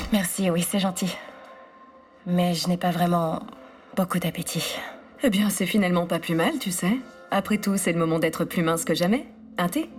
Merci, oui, c'est gentil. Mais je n'ai pas vraiment beaucoup d'appétit. Eh bien, c'est finalement pas plus mal, tu sais. Après tout, c'est le moment d'être plus mince que jamais. Un thé?